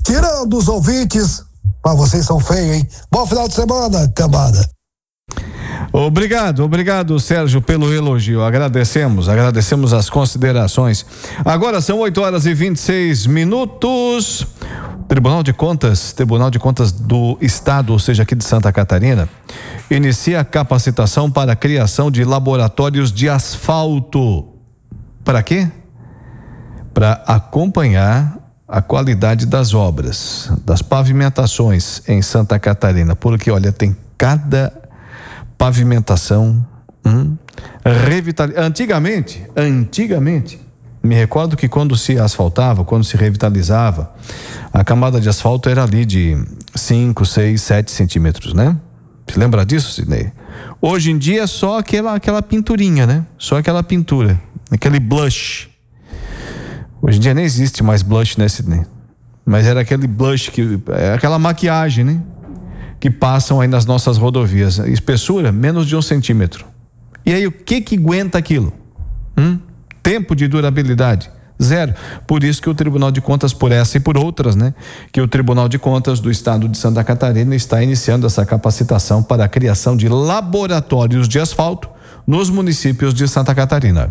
tirando os ouvintes. Mas vocês são feios, hein? Bom final de semana, cambada. Obrigado, Sérgio, pelo elogio. Agradecemos as considerações. Agora são 8h26. Tribunal de Contas do Estado, ou seja, aqui de Santa Catarina, inicia a capacitação para a criação de laboratórios de asfalto. Para quê? Para acompanhar a qualidade das obras, das pavimentações em Santa Catarina, porque olha, tem cada pavimentação antigamente, me recordo que quando se asfaltava, quando se revitalizava, a camada de asfalto era ali de 5, 6, 7 centímetros, né? Você lembra disso, Sidney? Hoje em dia é só aquela pinturinha, né? Só aquela pintura, aquele blush. Hoje em dia nem existe mais blush, né, Sidney? Mas era aquele blush, aquela maquiagem, né? Que passam aí nas nossas rodovias. Espessura, menos de 1 centímetro. E aí, o que aguenta aquilo? Tempo de durabilidade? 0. Por isso que o Tribunal de Contas, por essa e por outras, né? Que o Tribunal de Contas do Estado de Santa Catarina está iniciando essa capacitação para a criação de laboratórios de asfalto nos municípios de Santa Catarina.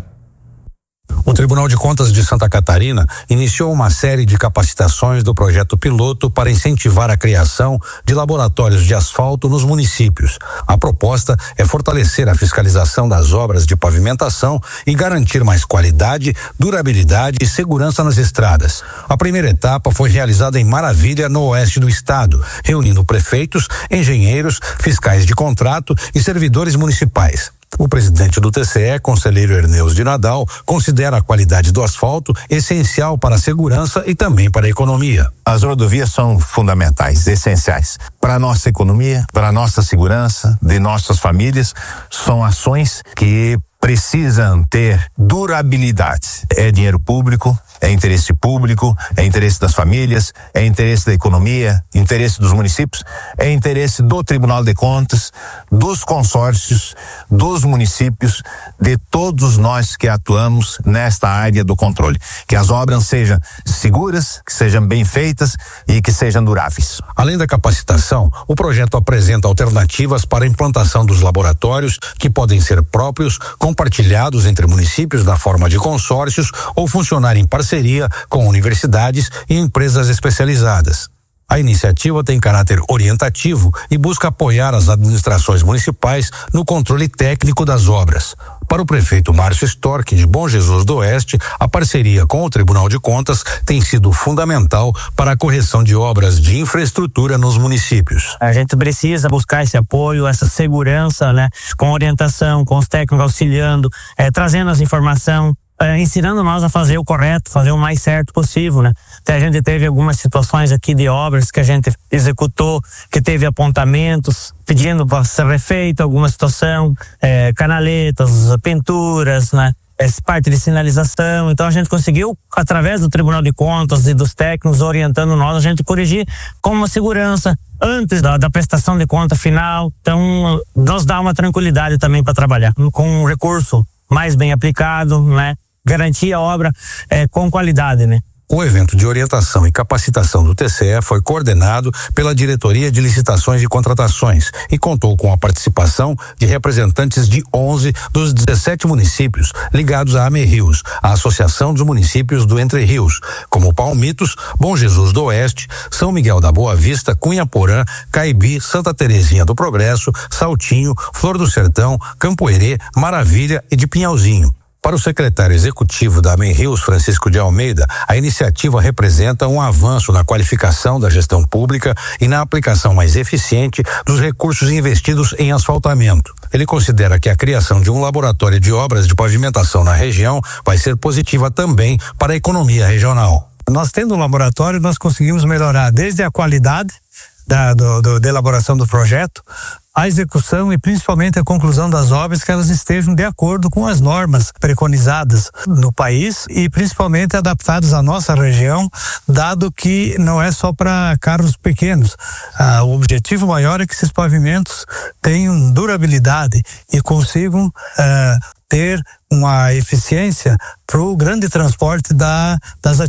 O Tribunal de Contas de Santa Catarina iniciou uma série de capacitações do projeto piloto para incentivar a criação de laboratórios de asfalto nos municípios. A proposta é fortalecer a fiscalização das obras de pavimentação e garantir mais qualidade, durabilidade e segurança nas estradas. A primeira etapa foi realizada em Maravilha, no oeste do estado, reunindo prefeitos, engenheiros, fiscais de contrato e servidores municipais. O presidente do TCE, conselheiro Erneus de Nadal, considera a qualidade do asfalto essencial para a segurança e também para a economia. As rodovias são fundamentais, essenciais para a nossa economia, para a nossa segurança, de nossas famílias. São ações que precisam ter durabilidade. É dinheiro público, é interesse público, é interesse das famílias, é interesse da economia, interesse dos municípios, é interesse do Tribunal de Contas, dos consórcios, dos municípios, de todos nós que atuamos nesta área do controle. Que as obras sejam seguras, que sejam bem feitas e que sejam duráveis. Além da capacitação, o projeto apresenta alternativas para a implantação dos laboratórios que podem ser próprios, compartilhados entre municípios na forma de consórcios ou funcionar em parceria com universidades e empresas especializadas. A iniciativa tem caráter orientativo e busca apoiar as administrações municipais no controle técnico das obras. Para o prefeito Márcio Storck, de Bom Jesus do Oeste, a parceria com o Tribunal de Contas tem sido fundamental para a correção de obras de infraestrutura nos municípios. A gente precisa buscar esse apoio, essa segurança, né? Com orientação, com os técnicos auxiliando, trazendo as informações, ensinando nós a fazer o correto, fazer o mais certo possível, né? Até a gente teve algumas situações aqui de obras que a gente executou, que teve apontamentos pedindo para ser refeito alguma situação, canaletas, pinturas, né? Essa parte de sinalização. Então a gente conseguiu, através do Tribunal de Contas e dos técnicos orientando nós, a gente corrigir com uma segurança antes da prestação de conta final. Então nos dá uma tranquilidade também para trabalhar com um recurso mais bem aplicado, né? Garantir a obra com qualidade, né? O evento de orientação e capacitação do TCE foi coordenado pela Diretoria de Licitações e Contratações e contou com a participação de representantes de 11 dos 17 municípios ligados à AME-Rios, a Associação dos Municípios do Entre Rios, como Palmitos, Bom Jesus do Oeste, São Miguel da Boa Vista, Cunhaporã, Caibi, Santa Terezinha do Progresso, Saltinho, Flor do Sertão, Campoerê, Maravilha e de Pinhalzinho. Para o secretário executivo da AME-Rios, Francisco de Almeida, a iniciativa representa um avanço na qualificação da gestão pública e na aplicação mais eficiente dos recursos investidos em asfaltamento. Ele considera que a criação de um laboratório de obras de pavimentação na região vai ser positiva também para a economia regional. Nós tendo um laboratório, nós conseguimos melhorar desde a qualidade da elaboração do projeto, a execução e principalmente a conclusão das obras, que elas estejam de acordo com as normas preconizadas no país e principalmente adaptadas à nossa região, dado que não é só para carros pequenos. O objetivo maior é que esses pavimentos tenham durabilidade e consigam ter uma eficiência para o grande transporte das atividades